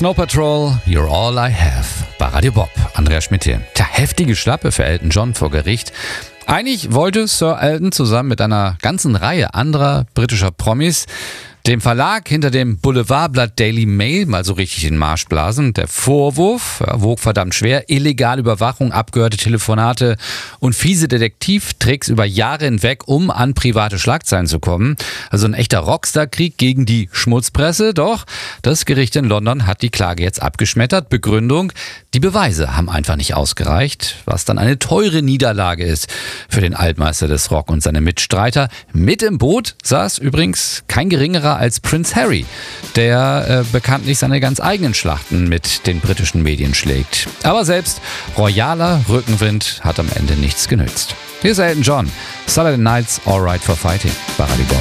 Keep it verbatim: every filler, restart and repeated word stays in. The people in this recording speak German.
Snow Patrol, You're All I Have bei Radio Bob. Andreas Schmidt hier. Tja, heftige Schlappe für Elton John vor Gericht. Eigentlich wollte Sir Elton zusammen mit einer ganzen Reihe anderer britischer Promis dem Verlag hinter dem Boulevardblatt Daily Mail mal so richtig in den Marsch blasen. Der Vorwurf ja, wog verdammt schwer. Illegale Überwachung, abgehörte Telefonate und fiese Detektivtricks über Jahre hinweg, um an private Schlagzeilen zu kommen. Also ein echter Rockstar-Krieg gegen die Schmutzpresse. Doch das Gericht in London hat die Klage jetzt abgeschmettert. Begründung: die Beweise haben einfach nicht ausgereicht, was dann eine teure Niederlage ist für den Altmeister des Rock und seine Mitstreiter. Mit im Boot saß übrigens kein geringerer als Prince Harry, der äh, bekanntlich seine ganz eigenen Schlachten mit den britischen Medien schlägt. Aber selbst royaler Rückenwind hat am Ende nichts genützt. Hier ist Elton John, Saturday Night's Alright for Fighting bei Radio Bob.